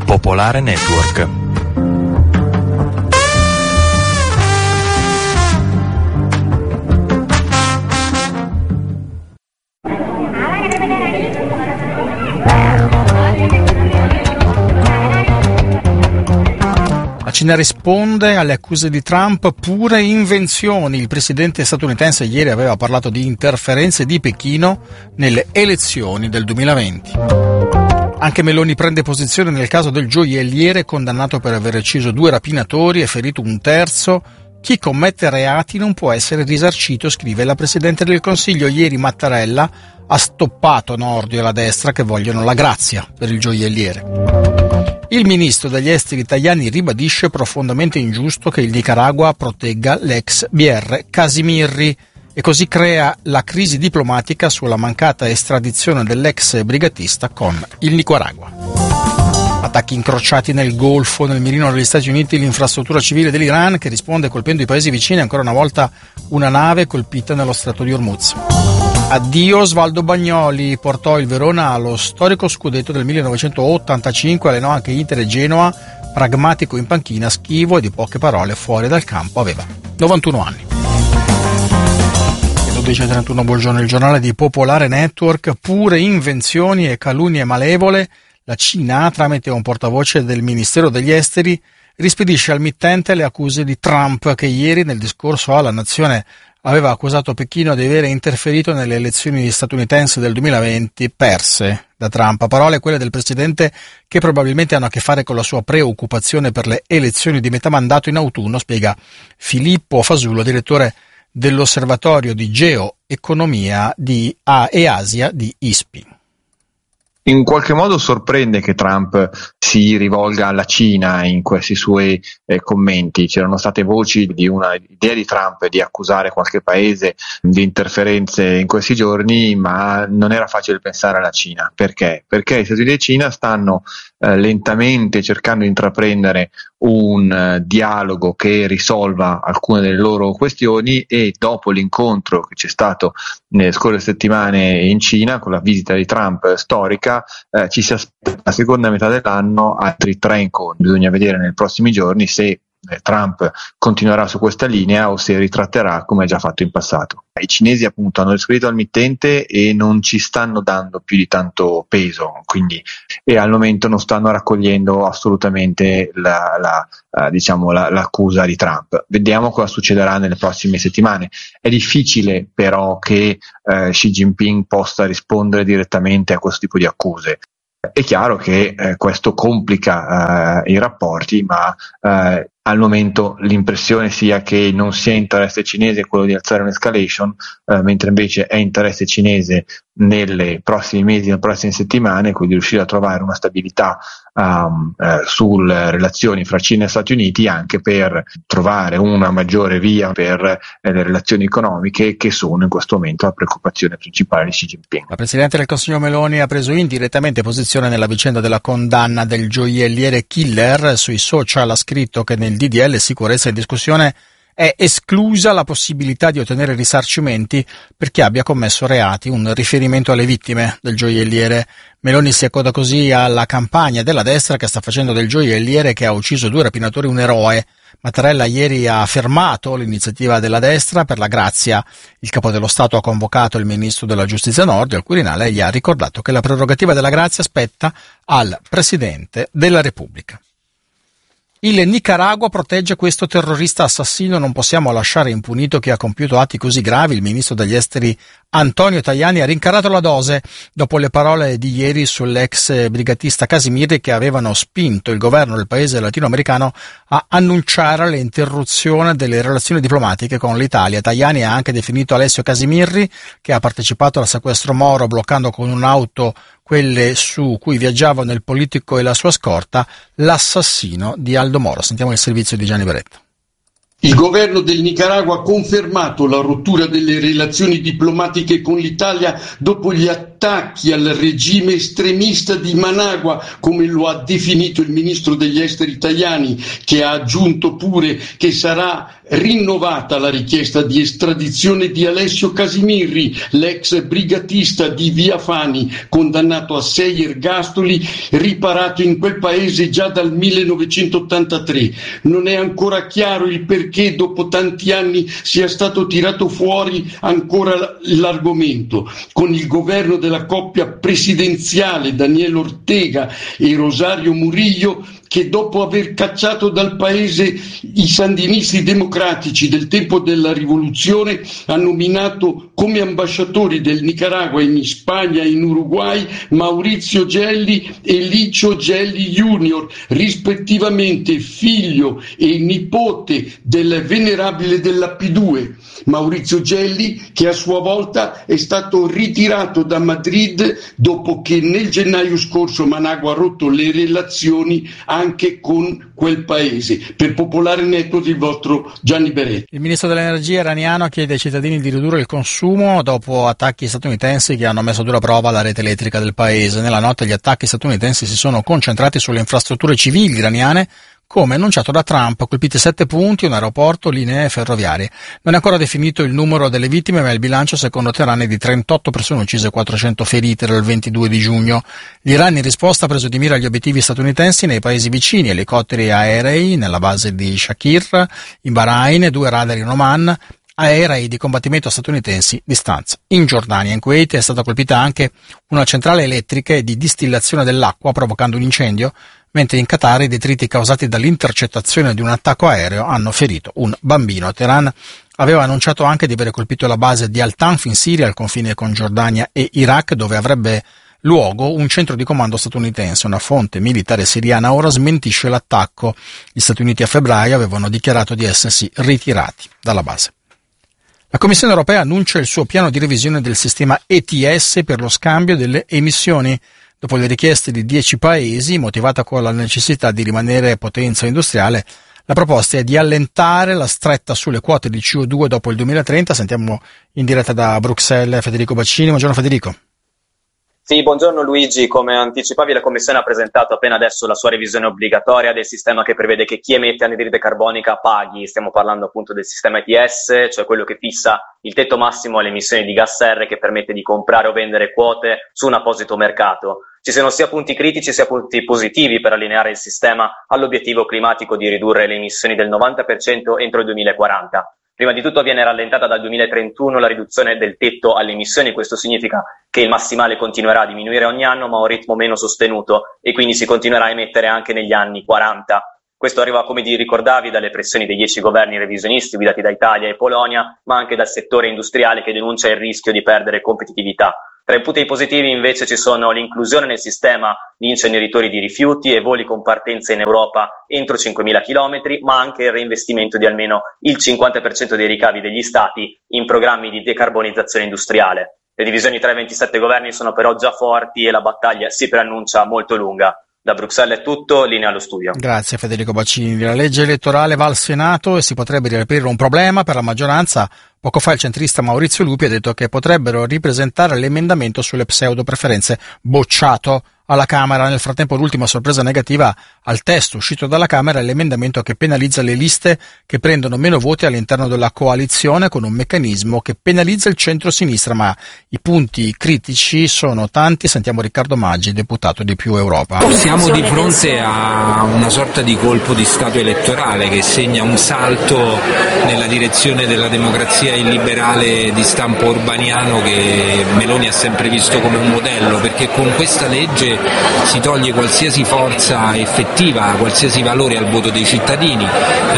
Popolare Network. La Cina risponde alle accuse di Trump, pure invenzioni. Il presidente statunitense ieri aveva parlato di interferenze di Pechino nelle elezioni del 2020. Anche Meloni prende posizione nel caso del gioielliere condannato per aver ucciso 2 rapinatori e ferito un terzo. Chi commette reati non può essere risarcito, scrive la Presidente del Consiglio. Ieri Mattarella ha stoppato Nordio e la destra che vogliono la grazia per il gioielliere. Il ministro degli esteri Tajani ribadisce profondamente ingiusto che il Nicaragua protegga l'ex BR Casimirri e così crea la crisi diplomatica sulla mancata estradizione dell'ex brigatista con il Nicaragua. Attacchi incrociati nel Golfo, nel mirino degli Stati Uniti, l'infrastruttura civile dell'Iran che risponde colpendo i paesi vicini, ancora una volta una nave colpita nello Stretto di Hormuz. Addio Osvaldo Bagnoli, portò il Verona allo storico scudetto del 1985, allenò anche Inter e Genoa, pragmatico in panchina, schivo e di poche parole fuori dal campo, aveva 91 anni. 12:31, buongiorno, il giornale di Popolare Network, pure invenzioni e calunnie malevole. La Cina, tramite un portavoce del Ministero degli Esteri, rispedisce al mittente le accuse di Trump, che ieri nel discorso alla nazione aveva accusato Pechino di aver interferito nelle elezioni statunitensi del 2020 perse da Trump. Parole quelle del presidente che probabilmente hanno a che fare con la sua preoccupazione per le elezioni di metà mandato in autunno, spiega Filippo Fasullo, direttore dell'Osservatorio di Geoeconomia e Asia di ISPI. In qualche modo sorprende che Trump si rivolga alla Cina in questi suoi commenti. C'erano state voci di una idea di Trump di accusare qualche paese di interferenze in questi giorni, ma non era facile pensare alla Cina. Perché? Perché gli Stati Uniti e Cina stanno lentamente cercando di intraprendere un dialogo che risolva alcune delle loro questioni, e dopo l'incontro che c'è stato nelle scorse settimane in Cina con la visita di Trump storica, ci si aspetta la seconda metà dell'anno altri 3 incontri. Bisogna vedere nei prossimi giorni se Trump continuerà su questa linea o se ritratterà come ha già fatto in passato. I cinesi appunto hanno rispedito al mittente e non ci stanno dando più di tanto peso, quindi e al momento non stanno raccogliendo assolutamente l'accusa di Trump. Vediamo cosa succederà nelle prossime settimane. È difficile però che Xi Jinping possa rispondere direttamente a questo tipo di accuse. È chiaro che questo complica i rapporti, ma al momento l'impressione sia che non sia interesse cinese quello di alzare un'escalation, mentre invece è interesse cinese nei prossimi mesi, nelle prossime settimane, quindi riuscire a trovare una stabilità sulle relazioni fra Cina e Stati Uniti, anche per trovare una maggiore via per le relazioni economiche, che sono in questo momento la preoccupazione principale di Xi Jinping. La Presidente del Consiglio Meloni ha preso indirettamente posizione nella vicenda della condanna del gioielliere killer. Sui social ha scritto che nel DDL sicurezza in discussione è esclusa la possibilità di ottenere risarcimenti per chi abbia commesso reati, un riferimento alle vittime del gioielliere. Meloni si accoda così alla campagna della destra che sta facendo del gioielliere che ha ucciso 2 rapinatori un eroe. Mattarella ieri ha fermato l'iniziativa della destra per la grazia. Il Capo dello Stato ha convocato il Ministro della Giustizia Nordio al Quirinale e gli ha ricordato che la prerogativa della grazia spetta al Presidente della Repubblica. Il Nicaragua protegge questo terrorista assassino, non possiamo lasciare impunito chi ha compiuto atti così gravi. Il ministro degli esteri Antonio Tajani ha rincarato la dose dopo le parole di ieri sull'ex brigatista Casimirri, che avevano spinto il governo del paese latinoamericano a annunciare l'interruzione delle relazioni diplomatiche con l'Italia. Tajani ha anche definito Alessio Casimirri, che ha partecipato al sequestro Moro bloccando con un'auto quelle su cui viaggiavano il politico e la sua scorta, l'assassino di Aldo Moro. Sentiamo il servizio di Gianni Beretta. Il governo del Nicaragua ha confermato la rottura delle relazioni diplomatiche con l'Italia dopo gli attacchi attacchi al regime estremista di Managua, come lo ha definito il ministro degli esteri italiani, che ha aggiunto pure che sarà rinnovata la richiesta di estradizione di Alessio Casimirri, l'ex brigatista di Via Fani, condannato a 6 ergastoli, riparato in quel paese già dal 1983. Non è ancora chiaro il perché dopo tanti anni sia stato tirato fuori ancora l'argomento. Con il governo della coppia presidenziale Daniel Ortega e Rosario Murillo, che dopo aver cacciato dal paese i sandinisti democratici del tempo della rivoluzione ha nominato come ambasciatori del Nicaragua in Spagna e in Uruguay Maurizio Gelli e Licio Gelli Junior, rispettivamente figlio e nipote del venerabile della P2. Maurizio Gelli, che a sua volta è stato ritirato da Madrid dopo che nel gennaio scorso Managua ha rotto le relazioni anche con quel paese. Per Popolare Network il vostro Gianni Beretti. Il ministro dell'energia iraniano chiede ai cittadini di ridurre il consumo dopo attacchi statunitensi che hanno messo a dura prova la rete elettrica del paese. Nella notte gli attacchi statunitensi si sono concentrati sulle infrastrutture civili iraniane, come annunciato da Trump, colpiti 7 punti, un aeroporto, linee ferroviarie. Non è ancora definito il numero delle vittime, ma il bilancio secondo Teheran è di 38 persone uccise e 400 ferite dal 22 di giugno. L'Iran in risposta ha preso di mira gli obiettivi statunitensi nei paesi vicini, elicotteri e aerei nella base di Shakir, in Bahrain, 2 radar in Oman, aerei di combattimento statunitensi di stanza. In Giordania e in Kuwait è stata colpita anche una centrale elettrica e di distillazione dell'acqua, provocando un incendio, mentre in Qatar i detriti causati dall'intercettazione di un attacco aereo hanno ferito un bambino. Teheran aveva annunciato anche di aver colpito la base di Al-Tanf in Siria, al confine con Giordania e Iraq, dove avrebbe luogo un centro di comando statunitense. Una fonte militare siriana ora smentisce l'attacco. Gli Stati Uniti a febbraio avevano dichiarato di essersi ritirati dalla base. La Commissione europea annuncia il suo piano di revisione del sistema ETS per lo scambio delle emissioni. Dopo le richieste di 10 paesi, motivata con la necessità di rimanere potenza industriale, la proposta è di allentare la stretta sulle quote di CO2 dopo il 2030. Sentiamo in diretta da Bruxelles Federico Baccini. Buongiorno Federico. Sì, buongiorno Luigi. Come anticipavi, la Commissione ha presentato appena adesso la sua revisione obbligatoria del sistema che prevede che chi emette anidride carbonica paghi. Stiamo parlando appunto del sistema ETS, cioè quello che fissa il tetto massimo alle emissioni di gas serra, che permette di comprare o vendere quote su un apposito mercato. Ci sono sia punti critici sia punti positivi per allineare il sistema all'obiettivo climatico di ridurre le emissioni del 90% entro il 2040. Prima di tutto viene rallentata dal 2031 la riduzione del tetto alle emissioni. Questo significa che il massimale continuerà a diminuire ogni anno, ma a un ritmo meno sostenuto, e quindi si continuerà a emettere anche negli anni 40. Questo arriva, come ricordavi, dalle pressioni dei 10 governi revisionisti guidati da Italia e Polonia, ma anche dal settore industriale, che denuncia il rischio di perdere competitività. Tra i punti positivi invece ci sono l'inclusione nel sistema di inceneritori di rifiuti e voli con partenza in Europa entro 5.000 km, ma anche il reinvestimento di almeno il 50% dei ricavi degli Stati in programmi di decarbonizzazione industriale. Le divisioni tra i 27 governi sono però già forti e la battaglia si preannuncia molto lunga. Da Bruxelles è tutto, linea allo studio. Grazie Federico Baccini. La legge elettorale va al Senato e si potrebbe riaprire un problema per la maggioranza. Poco fa il centrista Maurizio Lupi ha detto che potrebbero ripresentare l'emendamento sulle pseudo preferenze bocciato alla Camera. Nel frattempo l'ultima sorpresa negativa al testo uscito dalla Camera è l'emendamento che penalizza le liste che prendono meno voti all'interno della coalizione, con un meccanismo che penalizza il centro-sinistra, ma i punti critici sono tanti. Sentiamo Riccardo Maggi, deputato di Più Europa. Siamo di fronte a una sorta di colpo di stato elettorale che segna un salto nella direzione della democrazia illiberale di stampo urbaniano che Meloni ha sempre visto come un modello, perché con questa legge si toglie qualsiasi forza effettiva, qualsiasi valore al voto dei cittadini,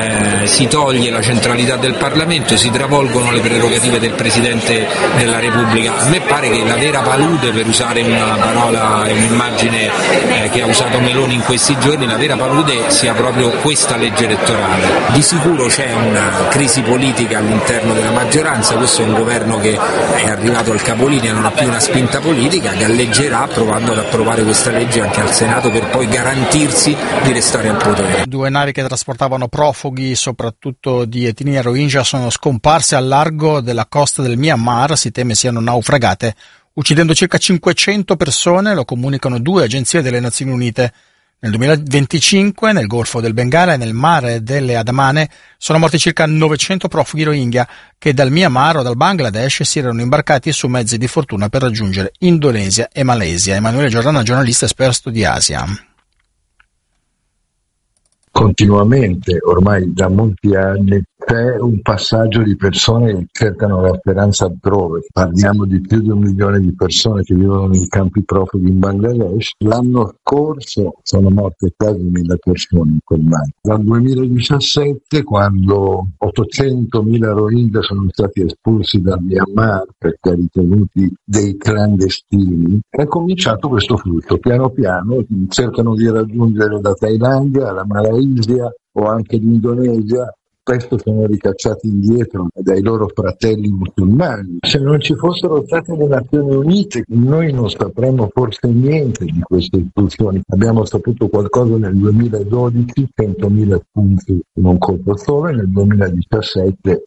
si toglie la centralità del Parlamento, si travolgono le prerogative del Presidente della Repubblica. A me pare che la vera palude, per usare una parola e un'immagine che ha usato Meloni in questi giorni, la vera palude sia proprio questa legge elettorale. Di sicuro c'è una crisi politica all'interno della maggioranza, questo è un governo che è arrivato al capolinea, non ha più una spinta politica, galleggerà provando ad approvare questa legge anche al Senato per poi garantirsi di restare al potere. 2 navi che trasportavano profughi, soprattutto di etnia Rohingya, sono scomparse al largo della costa del Myanmar. Si teme siano naufragate uccidendo circa 500 persone, lo comunicano 2 agenzie delle Nazioni Unite. Nel 2025, nel Golfo del Bengala e nel Mare delle Andamane, sono morti circa 900 profughi Rohingya che dal Myanmar o dal Bangladesh si erano imbarcati su mezzi di fortuna per raggiungere Indonesia e Malesia. Emanuele Giordano, giornalista esperto di Asia. Continuamente, ormai da molti anni, c'è un passaggio di persone che cercano la speranza altrove. Parliamo di più di 1 milione di persone che vivono nei campi profughi in Bangladesh. L'anno scorso sono morte quasi 1.000 persone in quel mare. Dal 2017, quando 800.000 Rohingya sono stati espulsi dal Myanmar perché ritenuti dei clandestini, è cominciato questo flusso. Piano piano cercano di raggiungere la Thailandia, la Malaysia o anche l'Indonesia. Spesso sono ricacciati indietro dai loro fratelli musulmani. Se non ci fossero state le Nazioni Unite, noi non sapremmo forse niente di queste espulsioni. Abbiamo saputo qualcosa nel 2012, 100.000 espulsi in un colpo solo, e nel 2017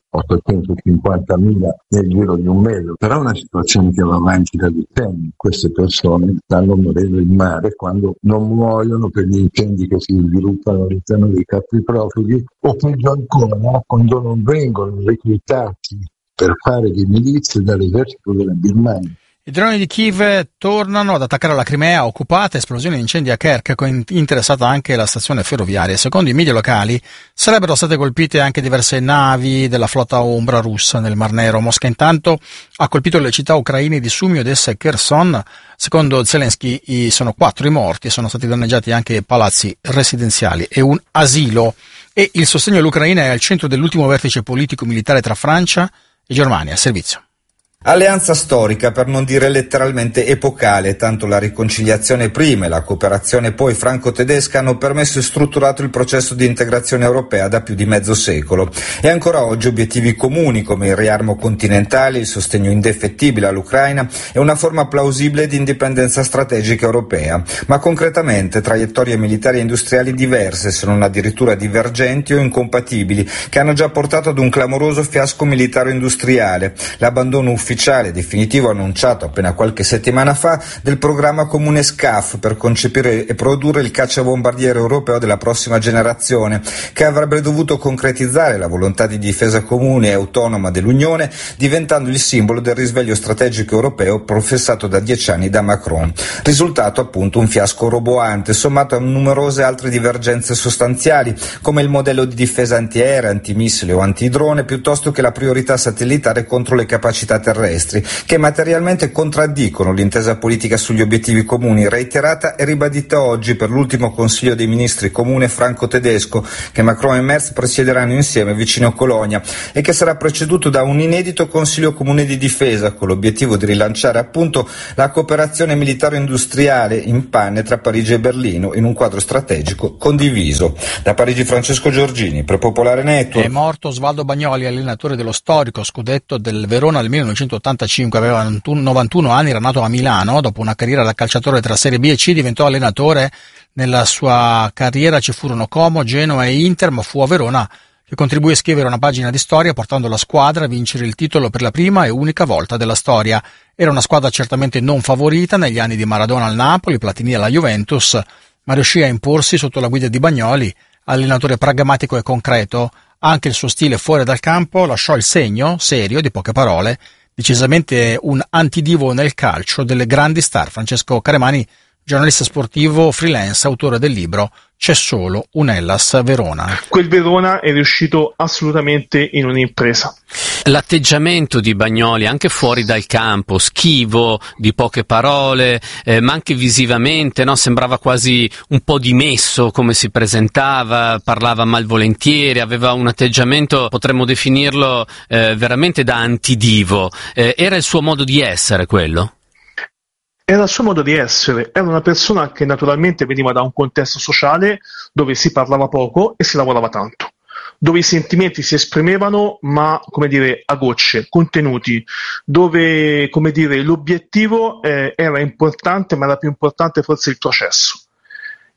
850.000 nel giro di un mese. Però è una situazione che va avanti da decenni. Queste persone stanno morendo in mare quando non muoiono per gli incendi che si sviluppano all'interno dei campi profughi, o peggio ancora quando non vengono reclutati per fare le milizie dall'esercito della Birmania. I droni di Kiev tornano ad attaccare la Crimea occupata, esplosione di incendi a Kerch, interessata anche la stazione ferroviaria. Secondo i media locali sarebbero state colpite anche diverse navi della flotta ombra russa nel Mar Nero. Mosca intanto ha colpito le città ucraine di Sumy, Odessa e Kherson. Secondo Zelensky sono 4 i morti e sono stati danneggiati anche palazzi residenziali e un asilo. E il sostegno all'Ucraina è al centro dell'ultimo vertice politico-militare tra Francia e Germania. Servizio. Alleanza storica, per non dire letteralmente epocale, tanto la riconciliazione prima e la cooperazione poi franco-tedesca hanno permesso e strutturato il processo di integrazione europea da più di mezzo secolo. E ancora oggi obiettivi comuni come il riarmo continentale, il sostegno indefettibile all'Ucraina e una forma plausibile di indipendenza strategica europea. Ma concretamente traiettorie militari e industriali diverse, se non addirittura divergenti o incompatibili, che hanno già portato ad un clamoroso fiasco militaro-industriale, l'abbandono ufficiale definitivo annunciato appena qualche settimana fa del programma comune SCAF per concepire e produrre il cacciabombardiere europeo della prossima generazione, che avrebbe dovuto concretizzare la volontà di difesa comune e autonoma dell'Unione, diventando il simbolo del risveglio strategico europeo professato da 10 anni da Macron. Risultato appunto un fiasco roboante, sommato a numerose altre divergenze sostanziali, come il modello di difesa antiaerea, antimissile o antidrone, piuttosto che la priorità satellitare contro le capacità terrestri, che materialmente contraddicono l'intesa politica sugli obiettivi comuni, reiterata e ribadita oggi per l'ultimo Consiglio dei Ministri comune franco-tedesco, che Macron e Merz presiederanno insieme vicino a Colonia, e che sarà preceduto da un inedito Consiglio comune di difesa, con l'obiettivo di rilanciare appunto la cooperazione militaro-industriale in panne tra Parigi e Berlino, in un quadro strategico condiviso. Da Parigi Francesco Giorgini, per Popolare Network. È morto Osvaldo Bagnoli, allenatore dello storico scudetto del Verona del 1985, aveva 91 anni, era nato a Milano. Dopo una carriera da calciatore tra Serie B e C diventò allenatore. Nella sua carriera ci furono Como, Genoa e Inter, ma fu a Verona che contribuì a scrivere una pagina di storia portando la squadra a vincere il titolo per la prima e unica volta della storia. Era una squadra certamente non favorita negli anni di Maradona al Napoli, Platini alla Juventus, ma riuscì a imporsi sotto la guida di Bagnoli, allenatore pragmatico e concreto. Anche il suo stile fuori dal campo lasciò il segno, serio, di poche parole, decisamente un antidivo nel calcio delle grandi star. Francesco Caremani, giornalista sportivo freelance, autore del libro C'è solo un Hellas Verona. Quel Verona è riuscito assolutamente in un'impresa. L'atteggiamento di Bagnoli anche fuori dal campo, schivo, di poche parole, ma anche visivamente, no? Sembrava quasi un po' dimesso come si presentava, parlava malvolentieri, aveva un atteggiamento, potremmo definirlo veramente da antidivo. Era il suo modo di essere quello? Era il suo modo di essere, era una persona che naturalmente veniva da un contesto sociale dove si parlava poco e si lavorava tanto, dove i sentimenti si esprimevano ma, come dire, a gocce, contenuti, dove, come dire, l'obiettivo era importante ma era più importante forse il processo.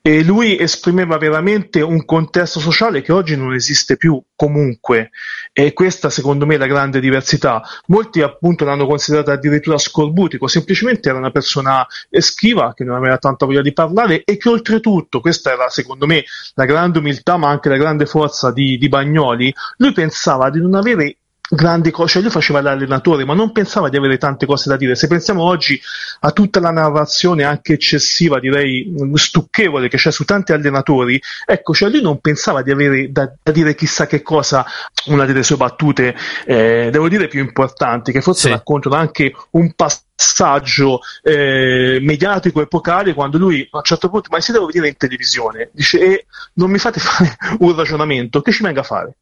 e lui esprimeva veramente un contesto sociale che oggi non esiste più comunque, e questa secondo me è la grande diversità. Molti appunto l'hanno considerato addirittura scorbutico, semplicemente era una persona schiva che non aveva tanta voglia di parlare, e che oltretutto, questa era secondo me la grande umiltà ma anche la grande forza di Bagnoli, lui pensava di non avere grandi cose, lui faceva l'allenatore ma non pensava di avere tante cose da dire. Se pensiamo oggi a tutta la narrazione anche eccessiva, direi stucchevole, che c'è su tanti allenatori, ecco, cioè lui non pensava di avere da dire chissà che cosa. Una delle sue battute devo dire più importanti, che forse raccontano anche un passaggio mediatico epocale, quando lui a un certo punto: ma si devo vedere in televisione, dice, non mi fate fare un ragionamento, che ci venga a fare?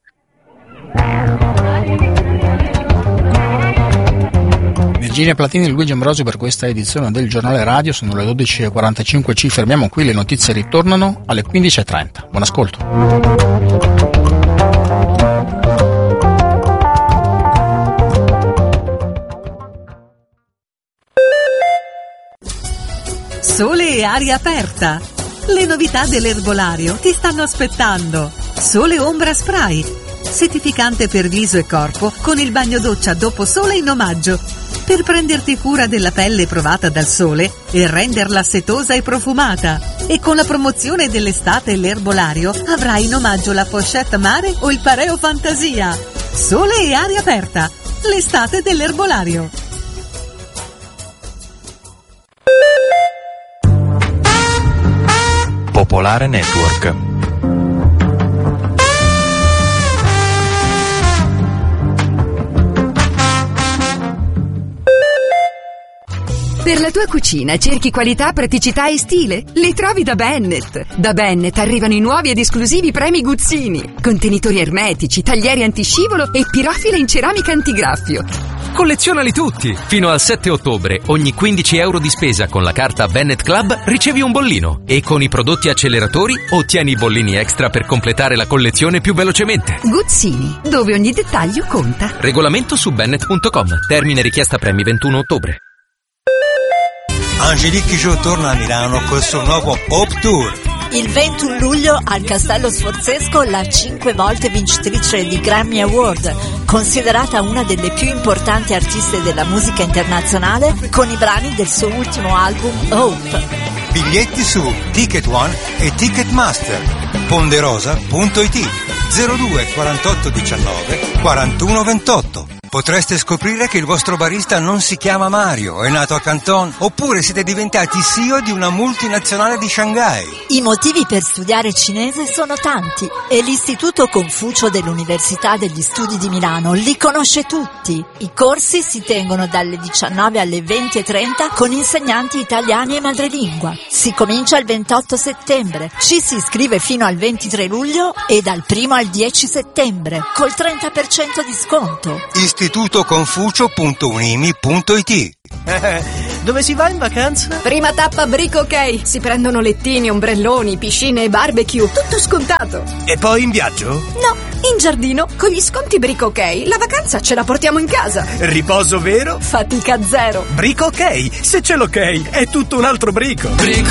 Virginia Platini e Luigi Ambrosio per questa edizione del Giornale Radio. Sono le 12.45, ci fermiamo qui, le notizie ritornano alle 15.30. Buon ascolto. Sole e aria aperta. Le novità dell'erbolario ti stanno aspettando. Sole Ombra Spray, settificante per viso e corpo con il bagno doccia dopo sole in omaggio, per prenderti cura della pelle provata dal sole e renderla setosa e profumata. E con la promozione dell'estate e l'erbolario avrai in omaggio la pochette mare o il pareo fantasia. Sole e aria aperta, l'estate dell'erbolario. Popolare Network. Per la tua cucina cerchi qualità, praticità e stile? Li trovi da Bennett. Da Bennett arrivano i nuovi ed esclusivi premi Guzzini. Contenitori ermetici, taglieri antiscivolo e pirofile in ceramica antigraffio. Collezionali tutti! Fino al 7 ottobre, ogni 15 euro di spesa con la carta Bennett Club ricevi un bollino. E con i prodotti acceleratori ottieni i bollini extra per completare la collezione più velocemente. Guzzini, dove ogni dettaglio conta. Regolamento su bennett.com. Termine richiesta premi 21 ottobre. Angelique Kidjo torna a Milano col suo nuovo Hope Tour. Il 21 luglio al Castello Sforzesco la 5 volte vincitrice di Grammy Award, considerata una delle più importanti artiste della musica internazionale, con i brani del suo ultimo album Hope. Biglietti su Ticket One e Ticketmaster. Ponderosa.it 02 48 19 41 28. Potreste scoprire che il vostro barista non si chiama Mario, è nato a Canton, oppure siete diventati CEO di una multinazionale di Shanghai. I motivi per studiare cinese sono tanti e l'Istituto Confucio dell'Università degli Studi di Milano li conosce tutti. I corsi si tengono dalle 19 alle 20:30 con insegnanti italiani e madrelingua. Si comincia il 28 settembre, ci si iscrive fino al 23 luglio e dal 1 al 10 settembre, col 30% di sconto. istitutoconfucio.unimi.it. Dove si va in vacanza? Prima tappa Brico OK. Si prendono lettini, ombrelloni, piscine e barbecue. Tutto scontato. E poi in viaggio? No, in giardino. Con gli sconti Brico OK la vacanza ce la portiamo in casa. Riposo vero? Fatica zero. Brico OK. Se c'è l'ok è tutto un altro brico. Brico